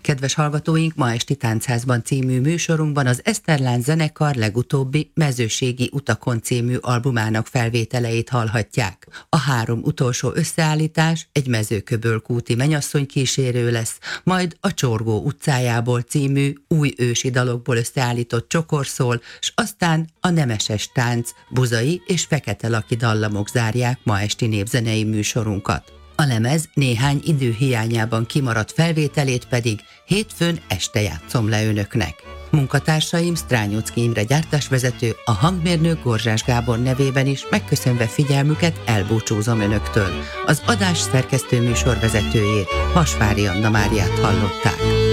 Kedves hallgatóink, ma esti Táncházban című műsorunkban az Eszterlán zenekar legutóbbi Mezőségi utakon című albumának felvételeit hallhatják. A 3 utolsó összeállítás egy mezőköbölkúti mennyasszony kísérő lesz, majd a Csorgó utcájából című új ősi dalokból összeállított csokor szól, s aztán a nemeses tánc, buzai és fekete laki dallamok zárják ma esti népzenei műsorunkat. A lemez néhány idő hiányában kimaradt felvételét pedig hétfőn este játszom le önöknek. Munkatársaim Strányocki Imre gyártásvezető, a hangmérnök Gorzsás Gábor nevében is megköszönve figyelmüket elbúcsúzom önöktől. Az adás szerkesztő műsorvezetőjét, Vasvári Anna Máriát hallották.